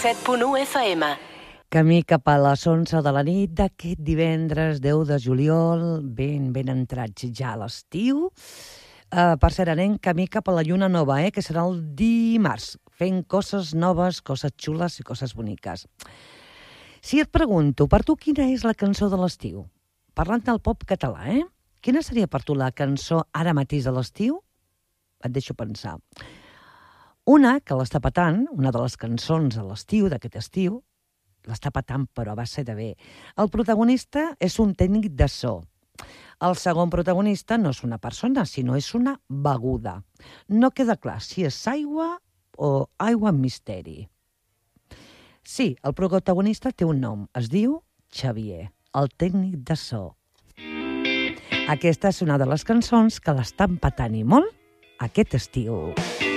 107.1 FM. Camí cap a les 11 de la nit d'aquest divendres 10 de juliol, ben entrats ja a l'estiu. Per cert, anem camí cap a la lluna nova, que serà el dimarts, fent coses noves, coses xules i coses boniques. Si et pregunto, per tu quina és la cançó de l'estiu? Parlant del pop català, quina seria per tu la cançó ara mateix de l'estiu? Et deixo pensar. Una que l'està patant, una de les cançons de l'estiu, d'aquest estiu, l'està patant però a base de bé. El protagonista és un tècnic de so. El segon protagonista no és una persona, sinó és una beguda. No queda clar si és aigua o aigua amb misteri. Sí, el protagonista té un nom, es diu Xavier, el tècnic de so. Aquesta és una de les cançons que l'estan patant i molt aquest estiu.